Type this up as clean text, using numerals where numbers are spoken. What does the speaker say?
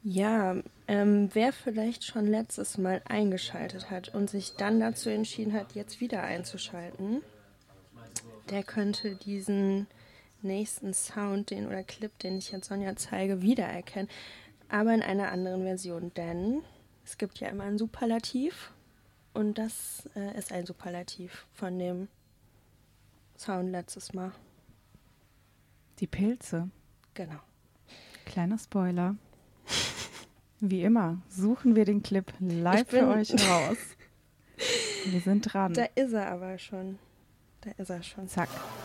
Ja, wer vielleicht schon letztes Mal eingeschaltet hat und sich dann dazu entschieden hat, jetzt wieder einzuschalten, der könnte diesen nächsten Sound, oder Clip, den ich jetzt Sonja zeige, wiedererkennen, aber in einer anderen Version, denn es gibt ja immer ein Superlativ und das ist ein Superlativ von dem Sound letztes Mal. Die Pilze. Genau. Kleiner Spoiler. Wie immer suchen wir den Clip live für euch raus. Wir sind dran. Da ist er aber schon. Da ist er schon. Zack.